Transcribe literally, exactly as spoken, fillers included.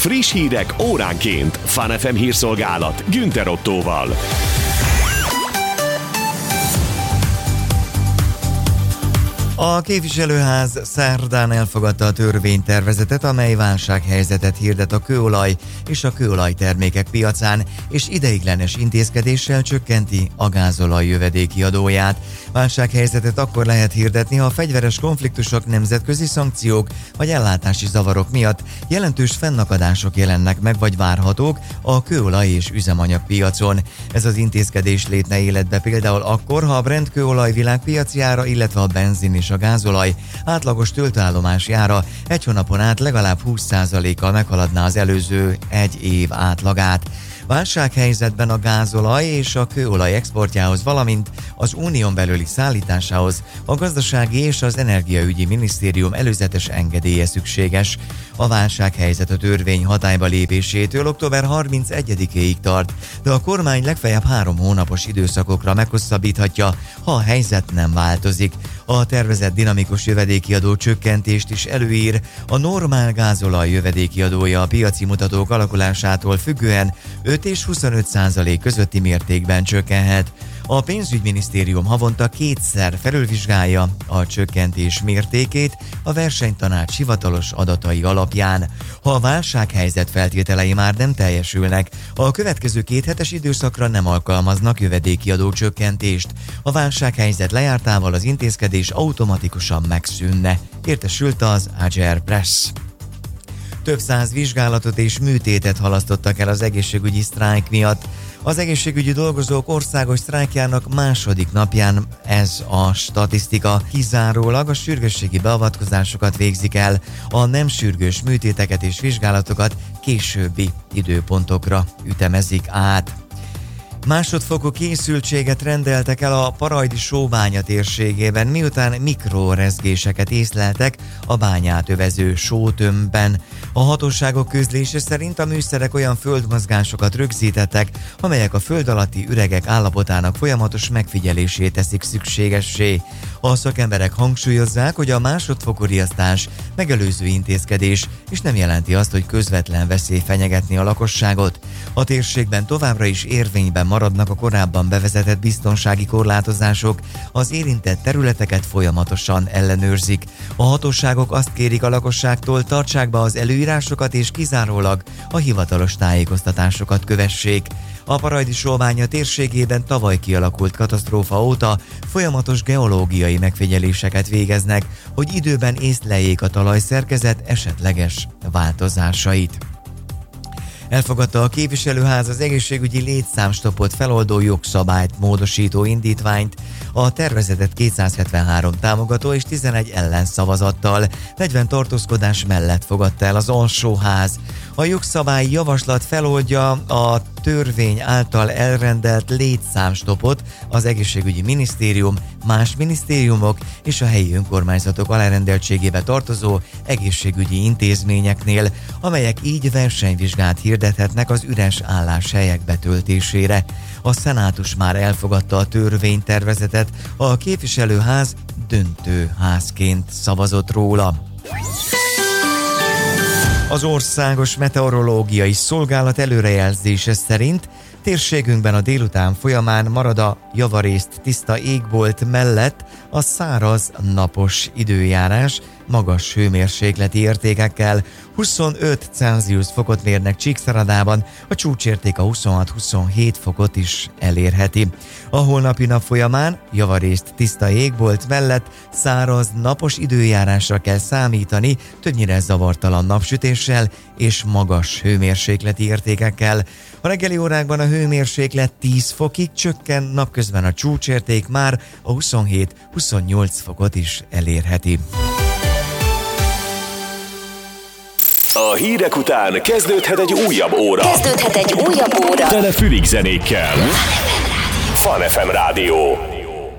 Friss hírek óránként. Fun ef em hírszolgálat Günther Ottóval. A képviselőház szerdán elfogadta a törvénytervezetet, amely válsághelyzetet hirdet a kőolaj és a kőolajtermékek piacán, és ideiglenes intézkedéssel csökkenti a gázolaj jövedéki adóját. Válsághelyzetet akkor lehet hirdetni, ha a fegyveres konfliktusok, nemzetközi szankciók vagy ellátási zavarok miatt jelentős fennakadások jelennek meg vagy várhatók a kőolaj és üzemanyagpiacon. Ez az intézkedés lépne életbe például akkor, ha a Brent kőolaj világpiaci ára, illetve a benzin és a gázolaj átlagos töltőállomási ára egy hónapon át legalább húsz százalékkal meghaladná az előző egy év átlagát. Válsághelyzetben a gázolaj és a kőolaj exportjához, valamint az unión belüli szállításához a gazdasági és az energiaügyi minisztérium előzetes engedélye szükséges. A válsághelyzet a törvény hatályba lépésétől október harmincegyedikéig tart, de a kormány legfeljebb három hónapos időszakokra meghosszabbíthatja, ha a helyzet nem változik. A tervezett dinamikus jövedéki adó csökkentést is előír, a normál gázolaj jövedéki adója a piaci mutatók alakulásától függően öt és huszonöt százalék közötti mértékben csökkenhet. A pénzügyminisztérium havonta kétszer felülvizsgálja a csökkentés mértékét a versenytanács hivatalos adatai alapján. Ha a válsághelyzet feltételei már nem teljesülnek, a következő két hetes időszakra nem alkalmaznak jövedéki adócsökkentést. A válsághelyzet lejártával az intézkedés automatikusan megszűnne, értesült az Agile Press. Több száz vizsgálatot és műtétet halasztottak el az egészségügyi sztrájk miatt. Az egészségügyi dolgozók országos sztrájkjának második napján ez a statisztika. Kizárólag a sürgősségi beavatkozásokat végzik el, a nem sürgős műtéteket és vizsgálatokat későbbi időpontokra ütemezik át. Másodfokú készültséget rendeltek el a Parajdi sóbánya térségében, miután mikrorezgéseket észleltek a bányát övező sótömbben. A hatóságok közlése szerint a műszerek olyan földmozgásokat rögzítettek, amelyek a föld alatti üregek állapotának folyamatos megfigyelését teszik szükségessé. A szakemberek hangsúlyozzák, hogy a másodfokú riasztás megelőző intézkedés, és nem jelenti azt, hogy közvetlen veszély fenyegetni a lakosságot. A térségben továbbra is érvényben maradnak a korábban bevezetett biztonsági korlátozások, az érintett területeket folyamatosan ellenőrzik. A hatóságok azt kérik a lakosságtól, tartsák be az előírásokat és kizárólag a hivatalos tájékoztatásokat kövessék. A Parajdi sóbánya térségében tavaly kialakult katasztrófa óta folyamatos geológiai megfigyeléseket végeznek, hogy időben észleljék a talajszerkezet esetleges változásait. Elfogadta a képviselőház az egészségügyi létszámstoppot feloldó jogszabályt módosító indítványt, a tervezetet kétszázhetvenhárom támogató és tizenegy ellenszavazattal, negyven tartózkodás mellett fogadta el az alsóház. A jogszabály javaslat feloldja a törvény által elrendelt létszámstoppot az egészségügyi minisztérium, más minisztériumok és a helyi önkormányzatok alárendeltségébe tartozó egészségügyi intézményeknél, amelyek így versenyvizsgát hirdethetnek az üres álláshelyek betöltésére. A szenátus már elfogadta a törvénytervezetet, a képviselőház döntőházként szavazott róla. Az Országos Meteorológiai Szolgálat előrejelzése szerint térségünkben a délután folyamán marad a javarészt tiszta égbolt mellett a száraz, napos időjárás magas hőmérsékleti értékekkel. huszonöt Celsius fokot mérnek Csíkszeredában, a csúcsérték a huszonhat-huszonhét fokot is elérheti. A holnapi nap folyamán javarészt tiszta égbolt mellett száraz, napos időjárásra kell számítani, többnyire zavartalan napsütéssel és magas hőmérsékleti értékekkel. A reggeli órákban a hőmérséklet tíz fokig csökken, napközben a csúcsérték már a huszonhét-huszonnyolc fokot is elérheti. A hírek után kezdődhet egy újabb óra. Kezdődhet egy újabb óra. Tele fülig zenékkel. Fun ef em Rádió.